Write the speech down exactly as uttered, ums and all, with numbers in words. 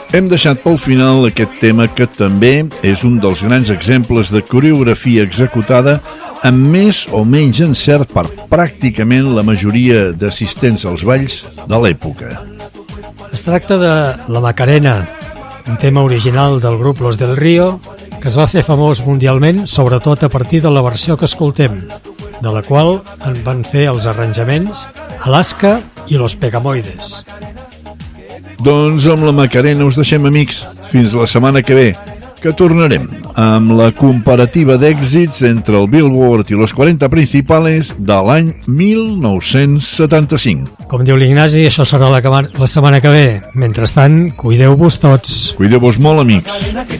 Hem deixat pel final aquest tema que també és un dels grans exemples de coreografia executada amb més o menys encert per pràcticament la majoria d'assistents als balls de l'època. Es tracta de La Macarena, un tema original del grup Los del Río, que es va fer famós mundialment, sobretot a partir de la versió que escoltem, de la qual en van fer els arranjaments Alaska i Los Pegamoides. Doncs amb La Macarena us deixem, amics. Fins la setmana que ve, que tornarem amb la comparativa d'èxits entre el Billboard i los quaranta principales de l'any mil nou-cents setanta-cinc. Com diu l'Ignasi, això serà la, la setmana que ve. Mentrestant, cuideu-vos tots. Cuideu-vos molt, amics.